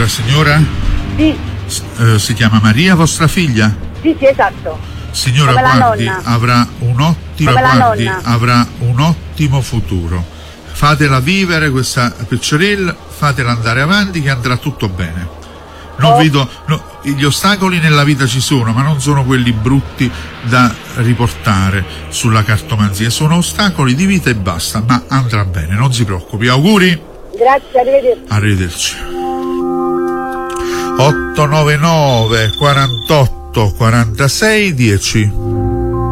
signora? Sì. Si chiama Maria, vostra figlia? Sì, esatto. Signora, come guardi, la nonna. avrà un ottimo futuro. Fatela vivere questa picciorella, fatela andare avanti che andrà tutto bene. Gli ostacoli nella vita ci sono, ma non sono quelli brutti da riportare sulla cartomanzia, sono ostacoli di vita e basta, ma andrà bene, non si preoccupi. Auguri. Grazie, arrivederci. Arrivederci. 899 48 46 10.